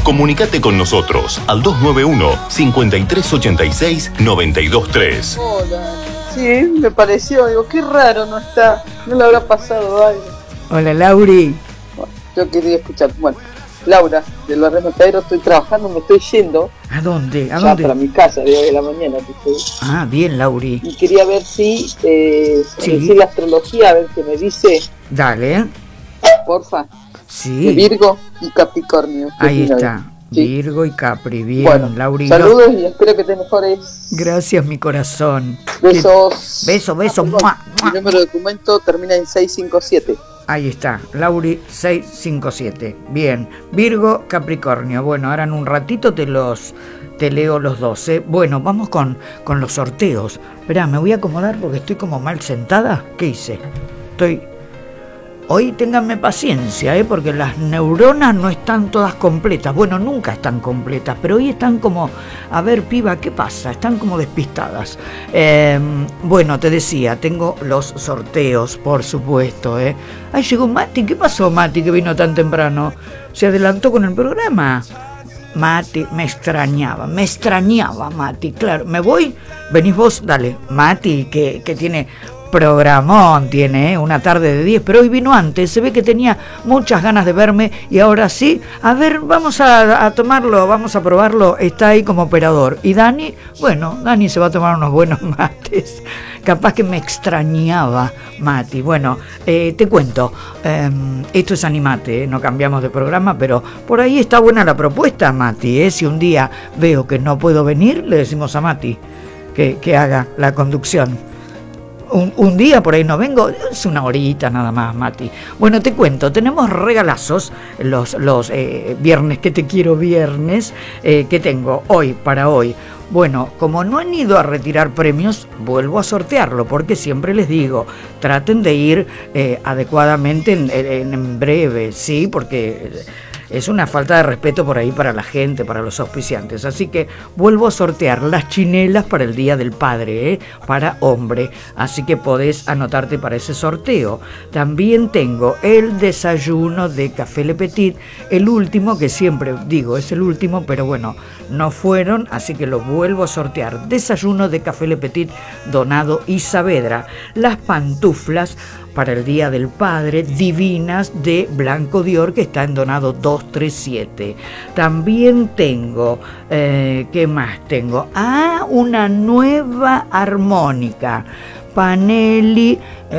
Comunicate con nosotros al 291-5386-923. Hola. Sí, me pareció, digo, qué raro no está, no le habrá pasado algo. Hola, Lauri. Bueno, yo quería escuchar, bueno, Laura, del Barrio Matadero, estoy trabajando, me estoy yendo. ¿A dónde? ¿A ya dónde? para mi casa, de hoy de la mañana. Ah, bien, Lauri. Y quería ver si, Sí. decir la astrología, a ver qué me dice. Dale. Porfa. Sí. De Virgo y Capricornio. Ahí está. Sí. Virgo y Capri. Bien, bueno, Lauri. Saludos y espero que te mejores. Gracias, mi corazón. Besos. Beso. Mi número de documento termina en 657. Ahí está, Lauri 657. Bien, Virgo, Capricornio. Bueno, ahora en un ratito te leo los 12. Bueno, vamos con los sorteos. Esperá, me voy a acomodar porque estoy como mal sentada. ¿Qué hice? Hoy ténganme paciencia, porque las neuronas no están todas completas. Bueno, nunca están completas, pero hoy están como, a ver, piba, ¿qué pasa? Están como despistadas. Bueno, te decía, tengo los sorteos, por supuesto. Ahí llegó Mati. ¿Qué pasó, Mati, que vino tan temprano? ¿Se adelantó con el programa? Mati, me extrañaba, Mati. Claro, me voy, venís vos, dale. Mati, que tiene... programón tiene, una tarde de 10, pero hoy vino antes, se ve que tenía muchas ganas de verme y ahora sí, a ver, vamos a tomarlo, vamos a probarlo, está ahí como operador. Y Dani, bueno, Dani se va a tomar unos buenos mates, capaz que me extrañaba Mati. Bueno, te cuento, esto es Animate, no cambiamos de programa, pero por ahí está buena la propuesta, Mati, si un día veo que no puedo venir, le decimos a Mati que haga la conducción. Un día por ahí no vengo, es una horita nada más, Mati. Bueno, te cuento, tenemos regalazos los viernes que te quiero viernes, que tengo hoy para hoy. Bueno, como no han ido a retirar premios, vuelvo a sortearlo, porque siempre les digo, traten de ir adecuadamente en breve, ¿sí? Porque... es una falta de respeto por ahí para la gente, para los auspiciantes. Así que vuelvo a sortear las chinelas para el Día del Padre, para hombre. Así que podés anotarte para ese sorteo. También tengo el desayuno de Café Le Petit, el último, que siempre digo es el último, pero bueno, no fueron, así que lo vuelvo a sortear. Desayuno de Café Le Petit, Donado y Saavedra. Las pantuflas para el Día del Padre, divinas, de Blanco Dior, que está en Donado 237. También tengo, ¿qué más tengo? Una nueva armónica. Panelli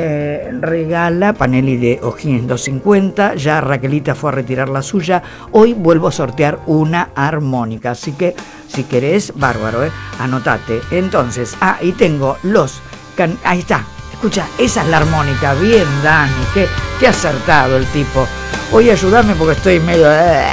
regala, Panelli de O'Higgins 250, ya Raquelita fue a retirar la suya. Hoy vuelvo a sortear una armónica, así que si querés, bárbaro, anotate. Entonces, y tengo ahí está. Escucha, esa es la armónica. Bien, Dani, qué acertado el tipo. Voy a ayudarme porque estoy medio...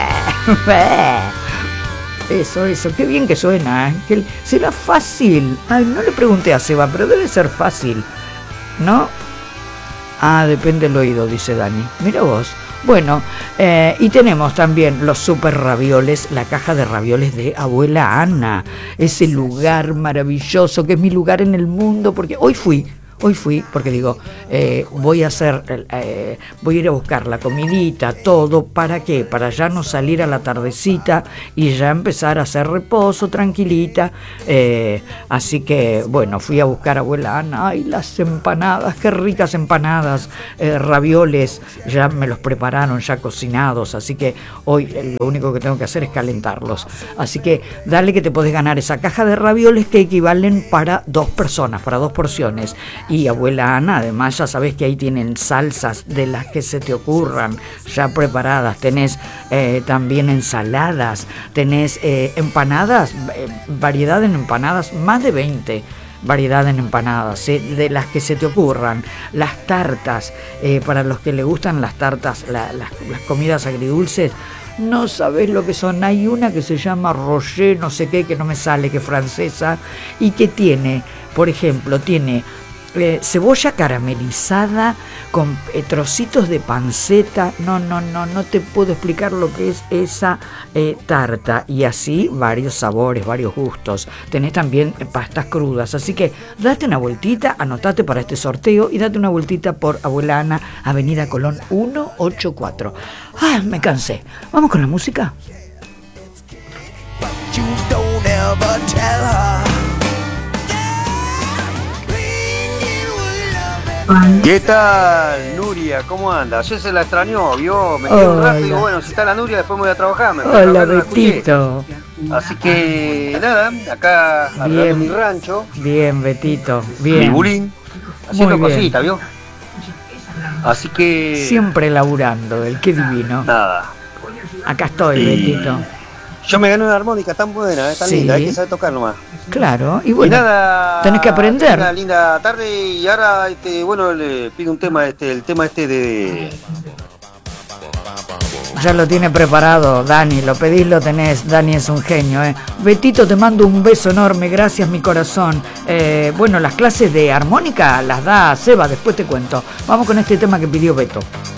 Eso, qué bien que suena, será fácil. Ay, no le pregunté a Seba, pero debe ser fácil, ¿no? Depende del oído, dice Dani. Mira vos. Bueno, y tenemos también los super ravioles, la caja de ravioles de Abuela Ana. Ese lugar maravilloso que es mi lugar en el mundo, porque hoy fui, porque digo, voy a ir a buscar la comidita, todo, ¿para qué? Para ya no salir a la tardecita y ya empezar a hacer reposo, tranquilita. Así que, bueno, fui a buscar a Abuela Ana. ¡Ay, las empanadas! ¡Qué ricas empanadas! Ravioles, ya me los prepararon, ya cocinados, así que hoy lo único que tengo que hacer es calentarlos. Así que dale que te podés ganar esa caja de ravioles que equivalen para 2 personas, para 2 porciones. Y Abuela Ana, además ya sabés que ahí tienen salsas de las que se te ocurran, ya preparadas. Tenés también ensaladas, tenés empanadas, variedad en empanadas, más de 20 variedad en empanadas, de las que se te ocurran. Las tartas, para los que le gustan las tartas, las comidas agridulces, no sabés lo que son. Hay una que se llama Roger, no sé qué, que no me sale, que es francesa, y que tiene, por ejemplo, cebolla caramelizada con trocitos de panceta. No te puedo explicar lo que es esa tarta, y así varios sabores, varios gustos. Tenés también pastas crudas, así que date una vueltita, anotate para este sorteo y date una vueltita por Abuela Ana, Avenida Colón 184. Me cansé. ¿Vamos con la música? never tell her. ¿Qué tal, Nuria? ¿Cómo anda? Ayer se la extrañó, ¿vio? Me quedé un rato y digo, bueno, si está la Nuria, después me voy a trabajar. Me voy a Hola, trabajar, no la escuché. Betito. Así que, nada, acá arreglando mi rancho, Bien, Betito. mi Bien. bulín, haciendo Muy bien. cositas, ¿vio? Así que, Siempre laburando, el qué divino. nada. Acá estoy, Y Betito. yo me gané una armónica tan buena, tan Sí. linda, hay que saber tocar nomás. Claro, y Y bueno, nada, tenés que aprender. Una linda tarde y ahora, bueno, le pido un tema, el tema de... ya lo tiene preparado, Dani, lo pedís, lo tenés, Dani es un genio, ¿eh? Betito, te mando un beso enorme, gracias mi corazón. Bueno, las clases de armónica las da Seba, después te cuento. Vamos con este tema que pidió Beto.